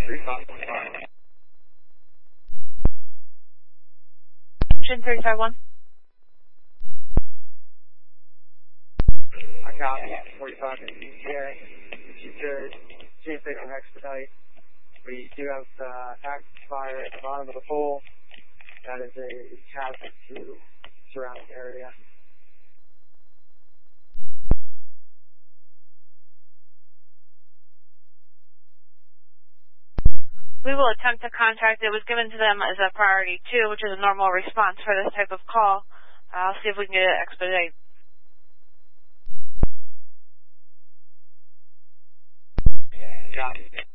Engine 351. I copy. 45 here. If you could see if they can expedite. We do have active fire at the bottom of the pole. That is a hazard to surrounding area. We will attempt to contact. It was given to them as a priority 2, which is a normal response for this type of call. I'll see if we can get it expedited. Got it.